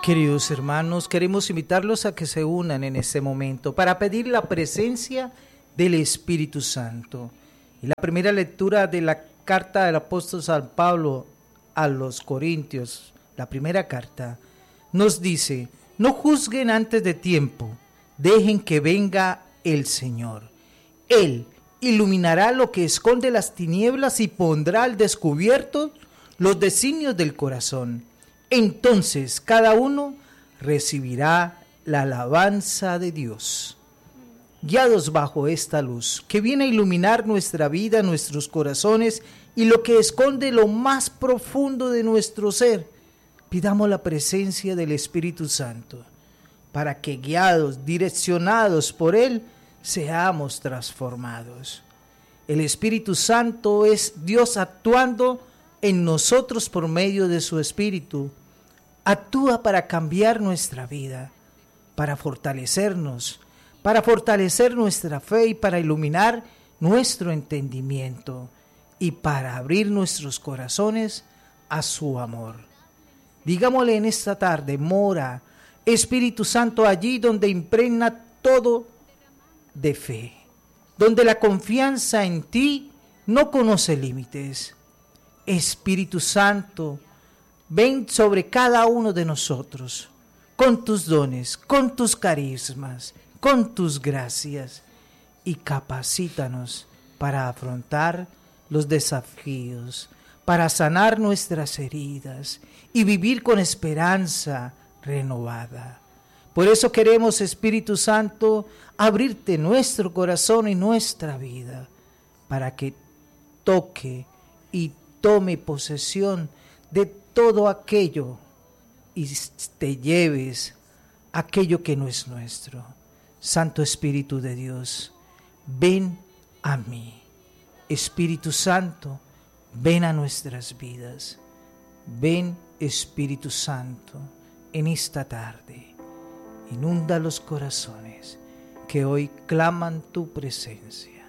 Queridos hermanos, queremos invitarlos a que se unan en este momento para pedir la presencia del Espíritu Santo. Y la primera lectura de la carta del apóstol San Pablo a los Corintios, la primera carta, nos dice: no juzguen antes de tiempo, dejen que venga el Señor. Él iluminará lo que esconde las tinieblas y pondrá al descubierto los designios del corazón. Entonces cada uno recibirá la alabanza de Dios. Guiados bajo esta luz que viene a iluminar nuestra vida, nuestros corazones y lo que esconde lo más profundo de nuestro ser, pidamos la presencia del Espíritu Santo para que, guiados, direccionados por Él, seamos transformados. El Espíritu Santo es Dios actuando en nosotros por medio de su Espíritu. Actúa para cambiar nuestra vida, para fortalecernos, para fortalecer nuestra fe y para iluminar nuestro entendimiento y para abrir nuestros corazones a su amor. Digámosle en esta tarde: mora, Espíritu Santo, allí donde impregna todo de fe, donde la confianza en ti no conoce límites. Espíritu Santo, ven sobre cada uno de nosotros, con tus dones, con tus carismas, con tus gracias, y capacítanos para afrontar los desafíos, para sanar nuestras heridas y vivir con esperanza renovada. Por eso queremos, Espíritu Santo, abrirte nuestro corazón y nuestra vida, para que toque y tome posesión de todo aquello y te lleves aquello que no es nuestro. Santo Espíritu de Dios, ven a mí. Espíritu Santo, ven a nuestras vidas. Ven, Espíritu Santo, en esta tarde. Inunda los corazones que hoy claman tu presencia.